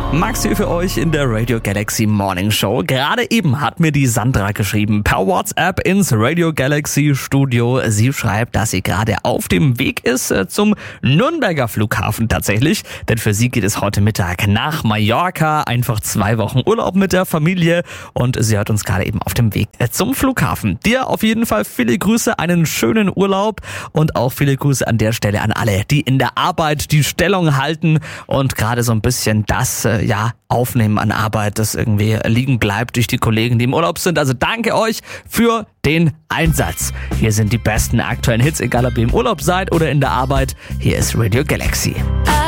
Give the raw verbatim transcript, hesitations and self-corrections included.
Max hier für euch in der Radio Galaxy Morning Show. Gerade eben hat mir die Sandra geschrieben, per WhatsApp ins Radio Galaxy Studio. Sie schreibt, dass sie gerade auf dem Weg ist zum Nürnberger Flughafen tatsächlich. Denn für sie geht es heute Mittag nach Mallorca. Einfach zwei Wochen Urlaub mit der Familie. Und sie hört uns gerade eben auf dem Weg zum Flughafen. Dir auf jeden Fall viele Grüße, einen schönen Urlaub. Und auch viele Grüße an der Stelle an alle, die in der Arbeit die Stellung halten und gerade so ein bisschen das ja, aufnehmen an Arbeit, das irgendwie liegen bleibt durch die Kollegen, die im Urlaub sind. Also danke euch für den Einsatz. Hier sind die besten aktuellen Hits, egal ob ihr im Urlaub seid oder in der Arbeit. Hier ist Radio Galaxy.